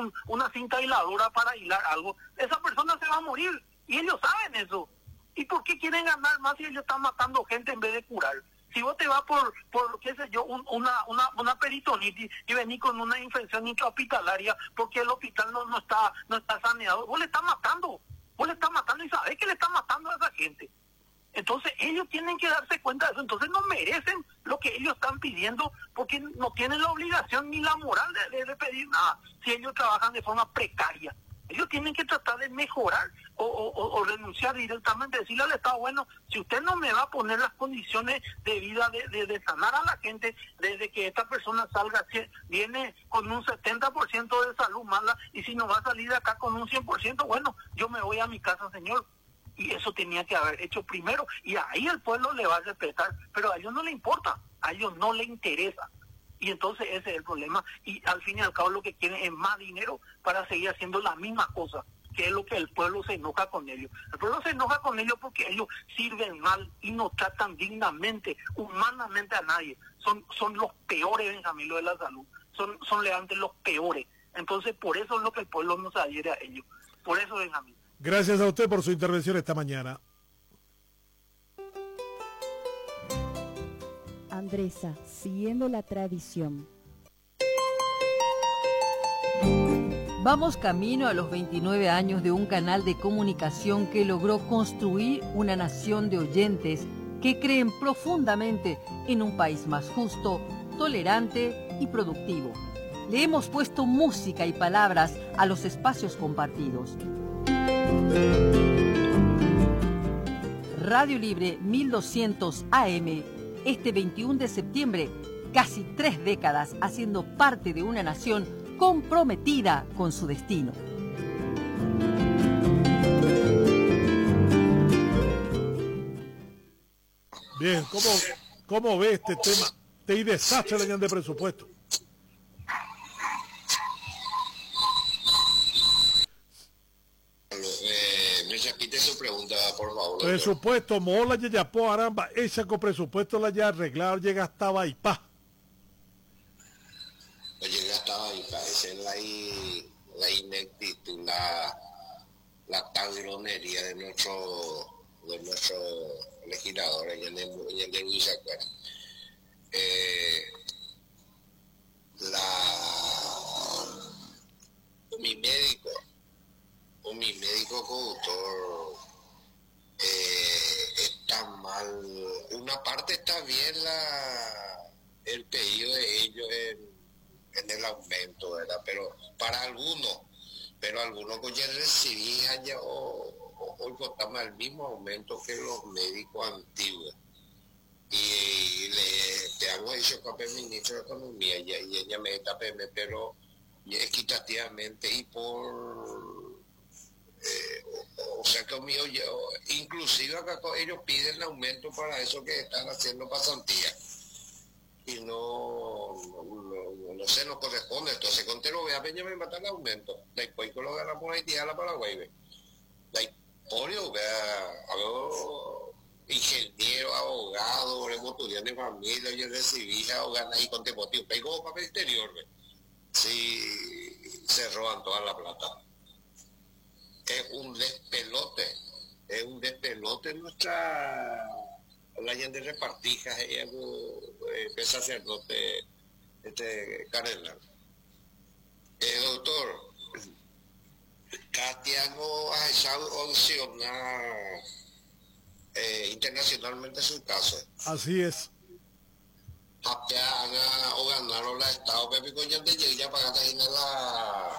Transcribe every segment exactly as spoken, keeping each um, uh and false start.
un, una cinta aisladora para hilar algo, esa persona se va a morir. Y ellos saben eso. ¿Y por qué quieren ganar más si ellos están matando gente en vez de curar? Si vos te vas por, por qué sé yo, un, una, una, una peritonitis y venís con una infección intrahospitalaria porque el hospital no, no está no está saneado, vos le estás matando. Vos le estás matando y sabés que le estás matando a esa gente. Entonces ellos tienen que darse cuenta de eso. Entonces no merecen lo que ellos están pidiendo porque no tienen la obligación ni la moral de, de, de pedir nada si ellos trabajan de forma precaria. Ellos tienen que tratar de mejorar o, o, o renunciar directamente, decirle al Estado, bueno, si usted no me va a poner las condiciones de vida de, de, de sanar a la gente, desde que esta persona salga, si viene con un setenta por ciento de salud mala y si no va a salir de acá con un cien por ciento, bueno, yo me voy a mi casa, señor. Y eso tenía que haber hecho primero y ahí el pueblo le va a respetar, pero a ellos no le importa, a ellos no le interesa. Y entonces ese es el problema y al fin y al cabo lo que quieren es más dinero para seguir haciendo la misma cosa, que es lo que el pueblo se enoja con ellos. El pueblo se enoja con ellos porque ellos sirven mal y no tratan dignamente, humanamente a nadie. Son son los peores, Benjamín, lo de la salud. Son, son realmente los peores. Entonces por eso es lo que el pueblo no se adhiere a ellos. Por eso, Benjamín. Gracias a usted por su intervención esta mañana. Andresa, siguiendo la tradición. Vamos camino a los veintinueve años de un canal de comunicación que logró construir una nación de oyentes que creen profundamente en un país más justo, tolerante y productivo. Le hemos puesto música y palabras a los espacios compartidos. Radio Libre mil doscientos A M, este veintiuno de septiembre, casi tres décadas haciendo parte de una nación comprometida con su destino. Bien, ¿cómo, cómo ve este tema? Te y desastre la de presupuesto. Su pregunta, por favor. Presupuesto, mola ya ya po aramba, esa con presupuesto la ya arreglar llega hasta Baipá. Llega hasta Baipá, esa es la, la ineptitud, la, la tagronería de nuestro de nuestro legislador en el en el Huizacuera. Eh, la mi médico o mi médico conductor eh, está mal. Una parte está bien la el pedido de ellos en, en el aumento, ¿verdad? Pero para algunos, pero algunos que ya recibían allá o, o, o estamos al mismo aumento que los médicos antiguos. Y le te hago eso con el ministro de Economía y, y ella me está pero equitativamente y por Eh, o, o sea que mío yo, inclusive acá ellos piden el aumento para eso que están haciendo pasantía y no no, no, no sé, no corresponde. Entonces con te lo vea peña me matan el aumento después que lo gana por Haití a la Paraguay ve polio vea a ingeniero, abogado, estudiante de familia y recibía o gana y con te motivo pegó papel exterior ve si se roban toda la plata. Es un despelote, es un despelote nuestra la gente de repartijas, ella es sacerdote este cardenal. Eh, doctor, Katia no ha echado audicionar eh, internacionalmente su caso. Así es. Katia haga o ganaron la Estado, Pepe Coño de Yeya para que la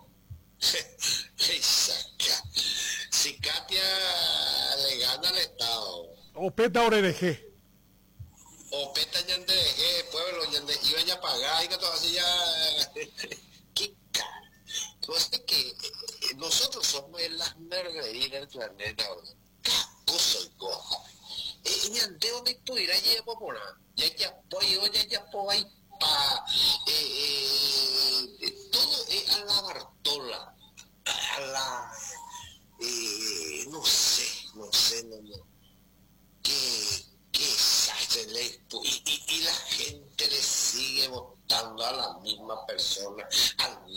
si Katia le gana al Estado o peta O R G o peta Ñande de G pueblo Ñande iba ya a pagar y que todo así ya qué cara. Entonces que nosotros somos las merderías del planeta cacoso y coja y Ñande donde pudiera llegar por ahí ya ya pollo ya ya por ahí